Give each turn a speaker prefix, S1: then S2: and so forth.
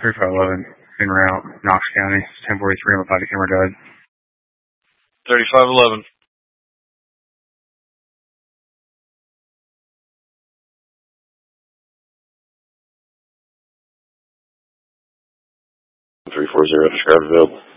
S1: 3511, en route, Knox County, 1043 on the body camera died.
S2: 3511.
S3: Three 4-0, describe available.